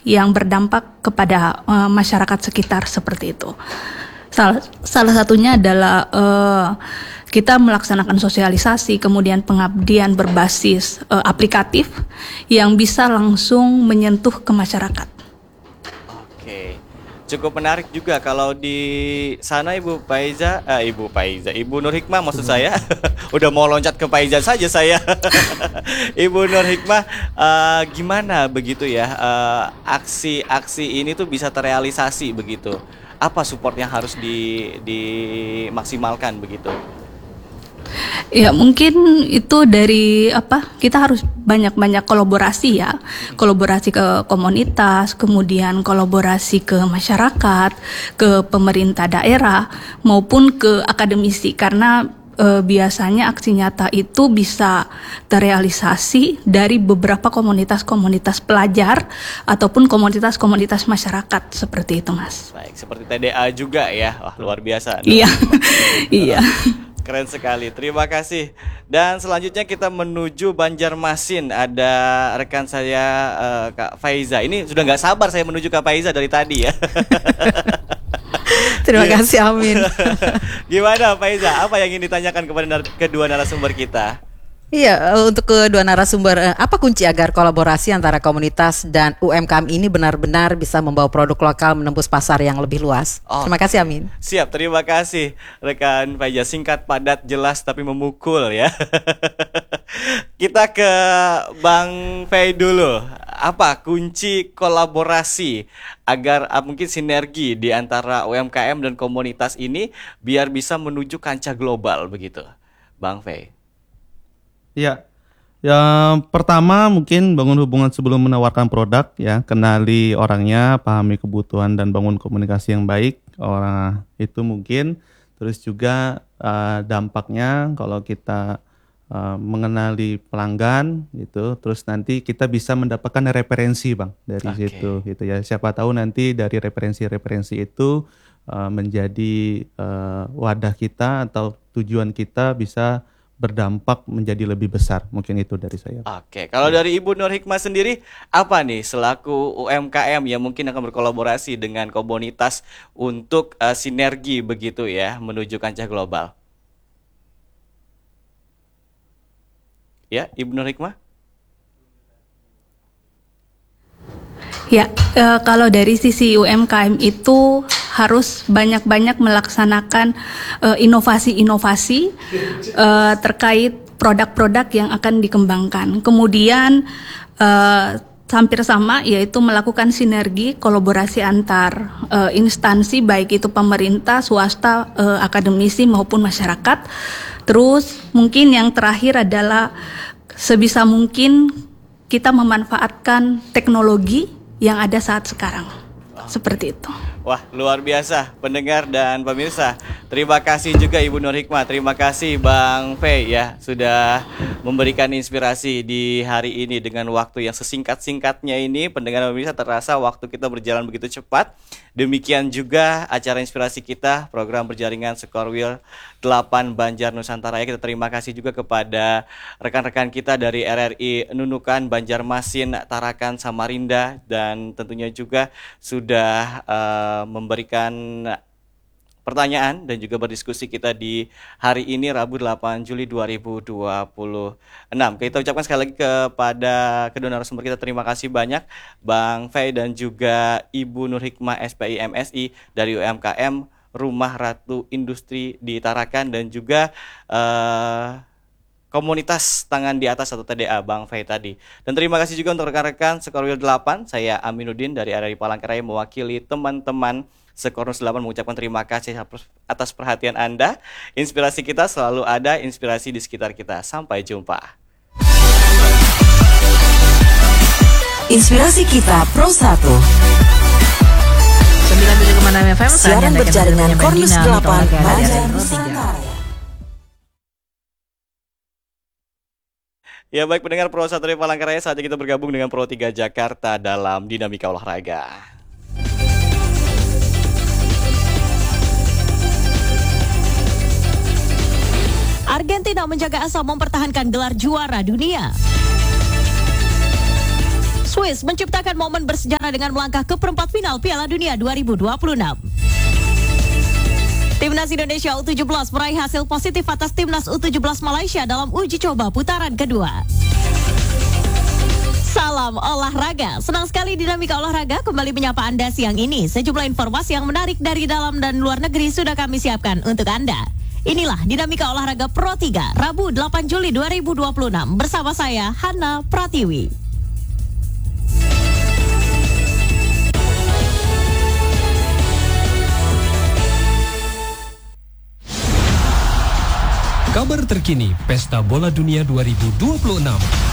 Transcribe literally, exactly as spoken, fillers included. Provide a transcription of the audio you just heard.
yang berdampak kepada uh, masyarakat sekitar seperti itu. Salah, salah satunya adalah uh, kita melaksanakan sosialisasi, kemudian pengabdian berbasis uh, aplikatif yang bisa langsung menyentuh ke masyarakat. Oke, cukup menarik juga kalau di sana Ibu Faiza, eh, Ibu Faiza, Ibu Nur Hikmah maksud saya, udah mau loncat ke Faiza saja saya. Ibu Nur Hikmah, uh, gimana begitu ya uh, aksi-aksi ini tuh bisa terrealisasi begitu? Apa support yang harus di, dimaksimalkan begitu? Ya mungkin itu dari apa, kita harus banyak-banyak kolaborasi ya, kolaborasi ke komunitas, kemudian kolaborasi ke masyarakat, ke pemerintah daerah maupun ke akademisi, karena e, biasanya aksi nyata itu bisa terrealisasi dari beberapa komunitas-komunitas pelajar ataupun komunitas-komunitas masyarakat seperti itu, Mas. Baik, seperti T D A juga ya, wah luar biasa. Iya, iya. Keren sekali, terima kasih. Dan selanjutnya kita menuju Banjarmasin. Ada rekan saya uh, Kak Faiza. Ini sudah nggak sabar saya menuju Kak Faiza dari tadi ya. Terima kasih, Amin. Gimana Faiza? Apa yang ingin ditanyakan kepada nar- kedua narasumber kita? Iya, untuk kedua narasumber, apa kunci agar kolaborasi antara komunitas dan U M K M ini benar-benar bisa membawa produk lokal menembus pasar yang lebih luas? Oh, terima kasih, Amin. Siap, terima kasih rekan Faiza. Singkat, padat, jelas, tapi memukul ya. Kita ke Bang Fei dulu. Apa kunci kolaborasi agar uh, mungkin sinergi di antara U M K M dan komunitas ini biar bisa menuju kancah global begitu, Bang Fei? Ya, yang pertama mungkin bangun hubungan sebelum menawarkan produk ya, kenali orangnya, pahami kebutuhan dan bangun komunikasi yang baik orang itu mungkin. Terus juga uh, dampaknya kalau kita uh, mengenali pelanggan gitu, terus nanti kita bisa mendapatkan referensi Bang dari okay. situ gitu ya. Siapa tahu nanti dari referensi-referensi itu uh, menjadi uh, wadah kita atau tujuan kita bisa berdampak menjadi lebih besar. Mungkin itu dari saya. Oke, kalau ya. Dari Ibu Nur Hikmah sendiri, apa nih selaku U M K M yang mungkin akan berkolaborasi dengan komunitas untuk uh, sinergi begitu ya, menuju kancah global? Ya, Ibu Nur Hikmah? Ya, e, kalau dari sisi U M K M itu harus banyak-banyak melaksanakan e, inovasi-inovasi e, terkait produk-produk yang akan dikembangkan. Kemudian e, hampir sama, yaitu melakukan sinergi kolaborasi antar e, instansi, baik itu pemerintah, swasta, e, akademisi maupun masyarakat. Terus mungkin yang terakhir adalah sebisa mungkin kita memanfaatkan teknologi yang ada saat sekarang. Seperti itu. Wah, luar biasa pendengar dan pemirsa. Terima kasih juga Ibu Nur Hikmah. Terima kasih Bang Fei ya sudah memberikan inspirasi di hari ini dengan waktu yang sesingkat-singkatnya ini. Pendengar dan pemirsa, terasa waktu kita berjalan begitu cepat. Demikian juga acara inspirasi kita, program berjaringan Skorwil delapan Banjar Nusantara. Kita terima kasih juga kepada rekan-rekan kita dari R R I Nunukan, Banjarmasin, Tarakan, Samarinda, dan tentunya juga sudah uh, memberikan pertanyaan dan juga berdiskusi kita di hari ini Rabu delapan Juli dua ribu dua puluh enam. Kita ucapkan sekali lagi kepada kedua narasumber kita, terima kasih banyak Bang Fei dan juga Ibu Nur Hikmah S P I M S I dari U M K M Rumah Ratu Industri di Tarakan, dan juga uh, komunitas tangan di atas atau T D A Bang Fei tadi. Dan terima kasih juga untuk rekan-rekan Skorwil delapan. Saya Aminuddin dari R R I Palangkaraya mewakili teman-teman Sekornus delapan mengucapkan terima kasih atas perhatian Anda. Inspirasi kita selalu ada, inspirasi di sekitar kita. Sampai jumpa. Inspirasi kita Pro satu. sembilan puluh tujuh koma enam F M. Siaran berjaringan Kornus delapan Banjar Nusantara. Ya baik pendengar Pro satu Palangkaraya, saatnya kita bergabung dengan Pro tiga Jakarta dalam Dinamika Olahraga. Argentina menjaga asa mempertahankan gelar juara dunia. Swiss menciptakan momen bersejarah dengan melangkah ke perempat final Piala Dunia dua ribu dua puluh enam. Timnas Indonesia U tujuh belas meraih hasil positif atas Timnas U tujuh belas Malaysia dalam uji coba putaran kedua. Salam olahraga. Senang sekali Dinamika Olahraga kembali menyapa Anda siang ini. Sejumlah informasi yang menarik dari dalam dan luar negeri sudah kami siapkan untuk Anda. Inilah Dinamika Olahraga Pro tiga, Rabu delapan Juli dua ribu dua puluh enam. Bersama saya, Hana Pratiwi. Kabar terkini Pesta Bola Dunia dua ribu dua puluh enam.